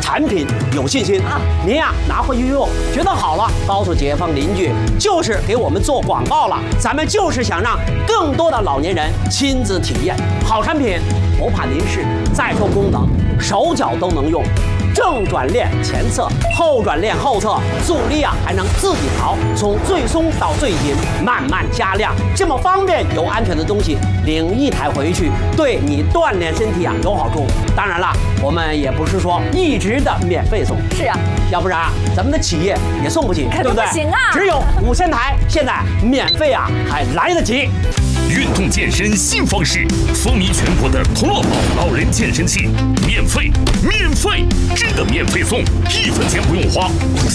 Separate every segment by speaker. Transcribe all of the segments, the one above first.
Speaker 1: 产品有信心。您呀拿回去用，觉得好了，告诉街坊邻居，就是给我们做广告了。咱们就是想让更多的老年人亲自体验好产品，不怕临时。再说功能，手脚都能用。正转链前侧，后转链后侧，阻力啊还能自己调，从最松到最紧，慢慢加量，这么方便又安全的东西，领一台回去，对你锻炼身体啊有好处。当然了，我们也不是说一直的免费送，
Speaker 2: 是啊，
Speaker 1: 要不然咱们的企业也送不起，对不对？
Speaker 2: 不行啊，
Speaker 1: 只有5000台，现在免费啊还来得及。
Speaker 3: 运动健身新方式，风靡全国的童乐宝老人健身器，免费，真的免费送，1分钱不用花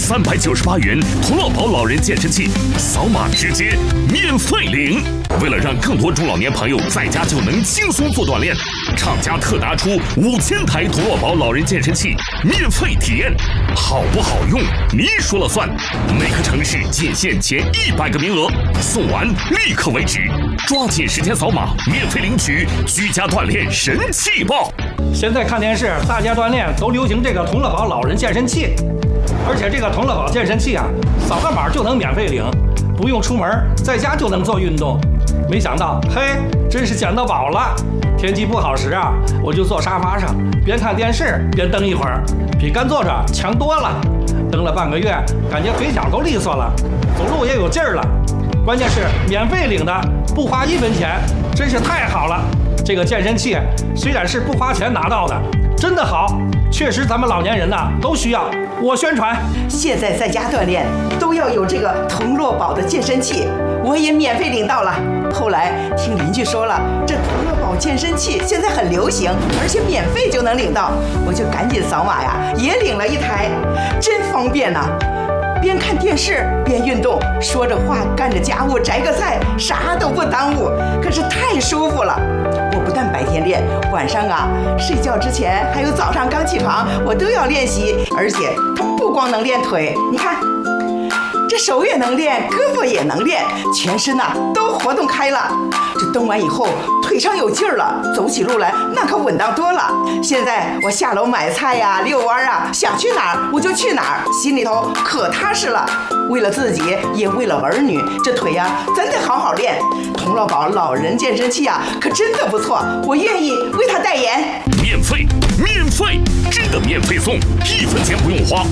Speaker 3: ，398元童乐宝老人健身器，扫码直接免费领。为了让更多中老年朋友在家就能轻松做锻炼，厂家特拿出5000台童乐宝老人健身器免费体验，好不好用你说了算。每个城市仅限前100个名额，送完立刻为止，抓紧时间扫码免费领取居家锻炼神器报。
Speaker 4: 现在看电视，大家锻炼都流行这个童乐宝老人健身器，而且这个童乐宝健身器啊，扫个码就能免费领，不用出门，在家就能做运动。没想到，嘿，真是捡到宝了！天气不好时啊，我就坐沙发上，边看电视边蹬一会儿，比干坐着强多了。蹬了半个月，感觉腿脚都利索了，走路也有劲儿了。关键是免费领的，不花1分钱，真是太好了。这个健身器虽然是不花钱拿到的，真的好，确实咱们老年人呐都需要。我宣传，
Speaker 5: 现在在家锻炼都要有这个童乐宝的健身器，我也免费领到了。后来听邻居说了，这童乐宝健身器现在很流行，而且免费就能领到，我就赶紧扫码呀，也领了一台，真方便呐。边看电视边运动，说着话干着家务摘个菜，啥都不耽误，可是太舒服了。我不但白天练，晚上啊睡觉之前还有早上刚起床，我都要练习。而且它不光能练腿，你看这手也能练，胳膊也能练，全身呐都活动开了。这蹬完以后腿上有劲儿了，走起路来那可稳当多了。现在我下楼买菜呀、遛弯啊，想去哪儿我就去哪儿，心里头可踏实了。为了自己，也为了儿女，这腿呀咱得好好练。童乐宝老人健身器啊，可真的不错，我愿意为他代言。
Speaker 3: 免费，真的免费送，1分钱不用花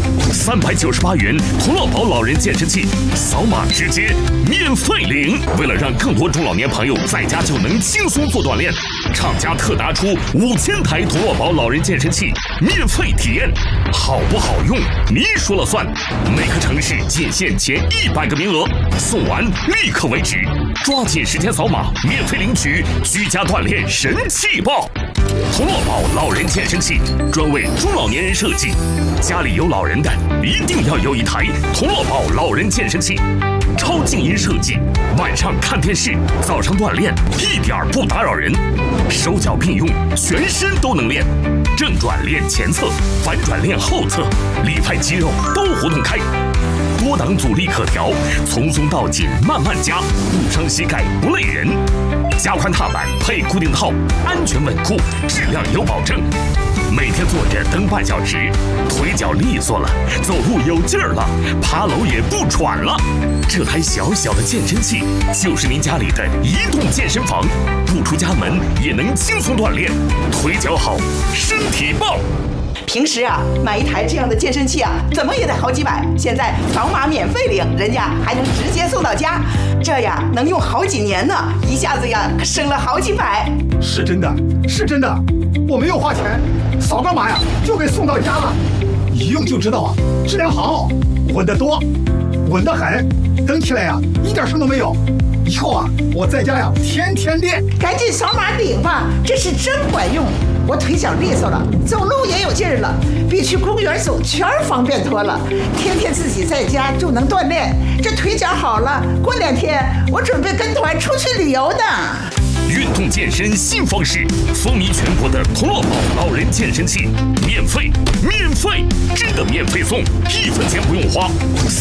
Speaker 3: ，398元童乐宝老人健身器，扫码直接免费领。为了让更多中老年朋友在家就能轻松做锻炼，厂家特拿出5000台童乐宝老人健身器免费体验，好不好用你说了算。每个城市仅限前100个名额，送完立刻为止，抓紧时间扫码免费领取居家锻炼神器报。童乐宝老人健身器专为中老年人设计，家里有老人的一定要有一台童乐宝老人健身器，超静音设计，晚上看电视，早上锻炼一点不打扰人，手脚并用，全身都能练，正转练前侧，反转练后侧，里外肌肉都活动开，多档阻力可调，从松到紧慢慢加，不伤膝盖不累人。加宽踏板配固定套，安全稳固，质量有保证。每天坐着蹬半小时，腿脚利索了，走路有劲儿了，爬楼也不喘了。这台小小的健身器就是您家里的移动健身房，不出家门也能轻松锻炼，腿脚好，身体棒。
Speaker 5: 平时啊，买一台这样的健身器啊，怎么也得好几百。现在扫码免费领，人家还能直接送到家，这呀能用好几年呢，一下子呀省了好几百。
Speaker 6: 是真的，我没有花钱，扫个码呀就给送到家了，一用就知道啊，质量好，稳得多，稳得很，蹬起来呀一点声都没有。以后啊，我在家呀天天练。
Speaker 7: 赶紧扫码领吧，这是真管用。我腿脚利索了，走路也有劲儿了，比去公园走圈方便多了。天天自己在家就能锻炼，这腿脚好了，过2天我准备跟团出去旅游呢。
Speaker 3: 运动健身新方式，风靡全国的童乐宝老人健身器，免费，真的免费送，1分钱不用花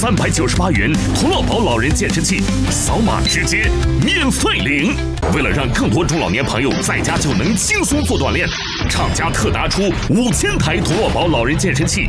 Speaker 3: ，398元童乐宝老人健身器，扫码直接免费领。为了让更多中老年朋友在家就能轻松做锻炼，厂家特拿出5000台童乐宝老人健身器